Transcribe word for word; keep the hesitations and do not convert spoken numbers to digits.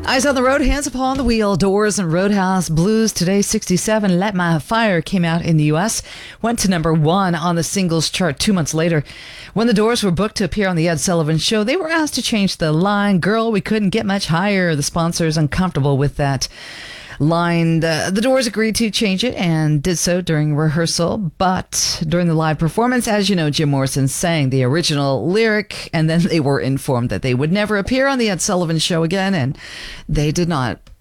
Eyes on the road, hands upon the wheel. Doors and Roadhouse Blues. Today, sixty-seven, Let My Fire came out in the U S. Went to number one on the singles chart two months later. When the Doors were booked to appear on the Ed Sullivan Show, they were asked to change the line, "Girl, we couldn't get much higher." The sponsors uncomfortable with that line. The, the Doors agreed to change it and did so during rehearsal, but during the live performance, as you know, Jim Morrison sang the original lyric, and then they were informed that they would never appear on the Ed Sullivan Show again, and they did not